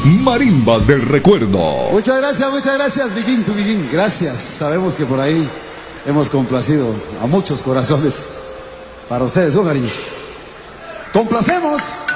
Marimbas del Recuerdo. Muchas gracias, Begin to Begin. Gracias. Sabemos que por ahí hemos complacido a muchos corazones. Para ustedes, con cariño. ¡Complacemos!